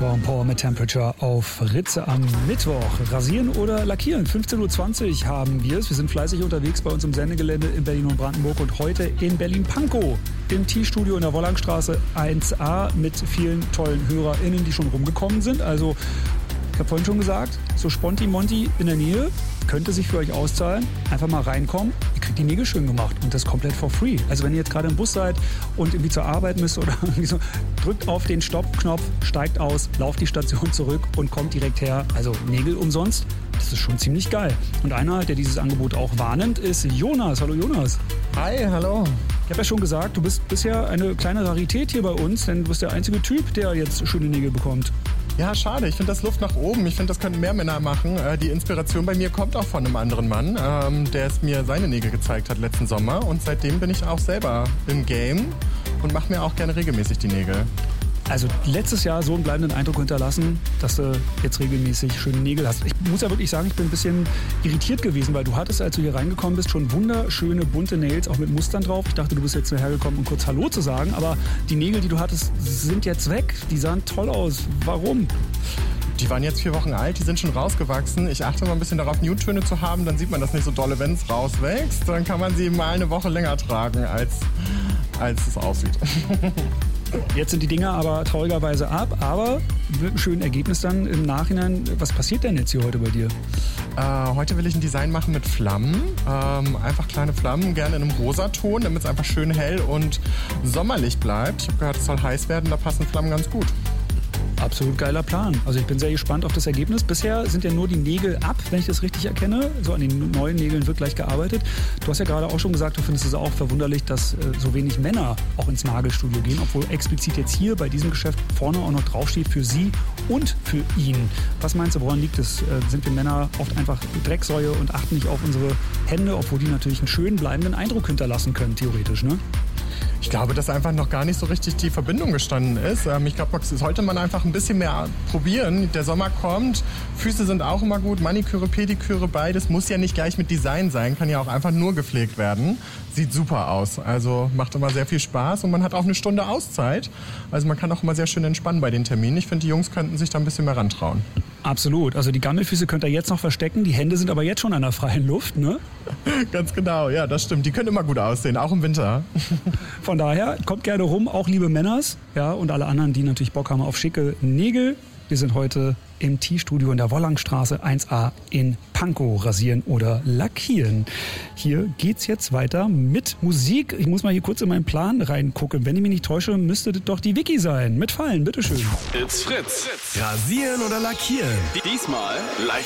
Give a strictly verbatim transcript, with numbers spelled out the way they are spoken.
Sean Paul mit Temperature auf Ritze am Mittwoch. Rasieren oder lackieren? fünfzehn Uhr zwanzig haben wir es. Wir sind fleißig unterwegs bei uns im Sendegelände in Berlin und Brandenburg und heute in Berlin-Pankow im T-Studio in der Wollangstraße eins a mit vielen tollen HörerInnen, die schon rumgekommen sind. Also ich habe vorhin schon gesagt, so Sponti-Monti in der Nähe könnte sich für euch auszahlen. Einfach mal reinkommen, ihr kriegt die Nägel schön gemacht und das komplett for free. Also wenn ihr jetzt gerade im Bus seid und irgendwie zur Arbeit müsst oder irgendwie so, drückt auf den Stopp-Knopf, steigt aus, lauft die Station zurück und kommt direkt her. Also Nägel umsonst, das ist schon ziemlich geil. Und einer, der dieses Angebot auch wahrnimmt, ist Jonas. Hallo Jonas. Hi, hallo. Ich habe ja schon gesagt, du bist bisher eine kleine Rarität hier bei uns, denn du bist der einzige Typ, der jetzt schöne Nägel bekommt. Ja, schade. Ich finde das Luft nach oben. Ich finde, das könnten mehr Männer machen. Äh, die Inspiration bei mir kommt auch von einem anderen Mann, ähm, der es mir seine Nägel gezeigt hat letzten Sommer. Und seitdem bin ich auch selber im Game und mache mir auch gerne regelmäßig die Nägel. Also letztes Jahr so einen bleibenden Eindruck hinterlassen, dass du jetzt regelmäßig schöne Nägel hast. Ich muss ja wirklich sagen, ich bin ein bisschen irritiert gewesen, weil du hattest, als du hier reingekommen bist, schon wunderschöne bunte Nails, auch mit Mustern drauf. Ich dachte, du bist jetzt hergekommen, um kurz Hallo zu sagen, aber die Nägel, die du hattest, sind jetzt weg. Die sahen toll aus. Warum? Die waren jetzt vier Wochen alt, die sind schon rausgewachsen. Ich achte mal ein bisschen darauf, Nude-Töne zu haben, dann sieht man das nicht so dolle, wenn es rauswächst. Dann kann man sie mal eine Woche länger tragen, als, als es aussieht. Jetzt sind die Dinger aber traurigerweise ab, aber mit einem schönen Ergebnis dann im Nachhinein. Was passiert denn jetzt hier heute bei dir? Äh, heute will ich ein Design machen mit Flammen. Ähm, einfach kleine Flammen, gerne in einem Rosaton, damit es einfach schön hell und sommerlich bleibt. Ich habe gehört, es soll heiß werden, da passen Flammen ganz gut. Absolut geiler Plan. Also ich bin sehr gespannt auf das Ergebnis. Bisher sind ja nur die Nägel ab, wenn ich das richtig erkenne. So an den neuen Nägeln wird gleich gearbeitet. Du hast ja gerade auch schon gesagt, du findest es auch verwunderlich, dass äh, so wenig Männer auch ins Nagelstudio gehen, obwohl explizit jetzt hier bei diesem Geschäft vorne auch noch draufsteht für sie und für ihn. Was meinst du, woran liegt es? Äh, sind wir Männer oft einfach Drecksäue und achten nicht auf unsere Hände, obwohl die natürlich einen schönen bleibenden Eindruck hinterlassen können, theoretisch, ne? Ich glaube, dass einfach noch gar nicht so richtig die Verbindung gestanden ist. Ähm, ich glaube, sollte man einfach ein bisschen mehr probieren. Der Sommer kommt, Füße sind auch immer gut, Maniküre, Pediküre, beides. Muss ja nicht gleich mit Design sein, kann ja auch einfach nur gepflegt werden. Sieht super aus, also macht immer sehr viel Spaß und man hat auch eine Stunde Auszeit. Also man kann auch immer sehr schön entspannen bei den Terminen. Ich finde, die Jungs könnten sich da ein bisschen mehr rantrauen. Absolut, also die Gammelfüße könnt ihr jetzt noch verstecken, die Hände sind aber jetzt schon an der freien Luft, ne? Ganz genau, ja, das stimmt. Die können immer gut aussehen, auch im Winter. Von daher, kommt gerne rum, auch liebe Männers, ja, und alle anderen, die natürlich Bock haben auf schicke Nägel. Wir sind heute im T-Studio in der Wollangstraße eins a in Pankow. Rasieren oder lackieren. Hier geht's jetzt weiter mit Musik. Ich muss mal hier kurz in meinen Plan reingucken. Wenn ich mich nicht täusche, müsste das doch die Vicky sein. Mit Fallen, bitteschön. It's Fritz. Rasieren oder lackieren? Diesmal live